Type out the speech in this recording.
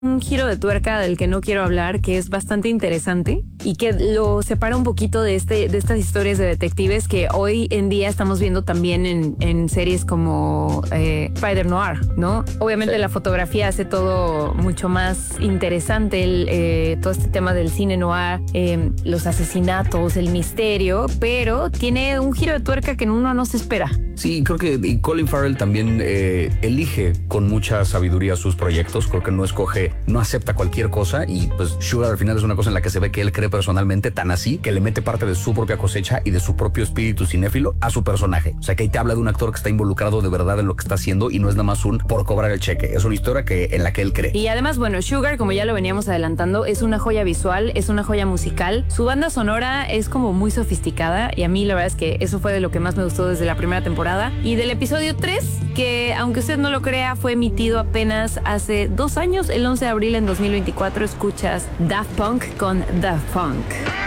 un giro de tuerca del que no quiero hablar, que es bastante interesante y que lo separa un poquito de estas historias de detectives que hoy en día estamos viendo también en series como Spider Noir, ¿no? Obviamente la fotografía hace todo mucho más interesante, todo este tema del cine noir, los asesinatos, el misterio, pero tiene un giro de tuerca que uno no se espera. Sí, creo que Colin Farrell también elige con mucha sabiduría sus proyectos. Creo que no acepta cualquier cosa y pues Sugar al final es una cosa en la que se ve que él cree personalmente, tan así que le mete parte de su propia cosecha y de su propio espíritu cinéfilo a su personaje. O sea que ahí te habla de un actor que está involucrado de verdad en lo que está haciendo y no es nada más por cobrar el cheque. Es una historia en la que él cree. Y además, bueno, Sugar, como ya lo veníamos adelantando, es una joya visual, es una joya musical. Su banda sonora es como muy sofisticada y a mí la verdad es que eso fue de lo que más me gustó desde la primera temporada. Y del episodio 3, que aunque usted no lo crea, fue emitido apenas hace 2 años, el 11 de abril en 2024, escuchas Daft Punk con Daft Punk.